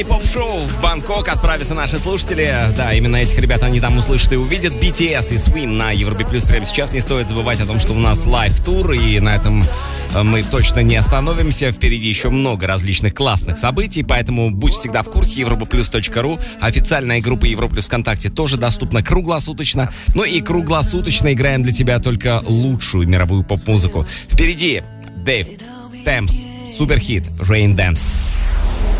Поп-шоу в Бангкок отправятся наши слушатели. Да, именно этих ребят они там услышат и увидят. BTS и Swim на Европе Плюс прямо сейчас. Не стоит забывать о том, что у нас лайв-тур, и на этом мы точно не остановимся. Впереди еще много различных классных событий, поэтому будь всегда в курсе. europaplus.ru. Официальная группа Европа Плюс ВКонтакте тоже доступна круглосуточно. Ну и круглосуточно играем для тебя только лучшую мировую поп-музыку. Впереди Дэйв Темпс, суперхит Rain Dance.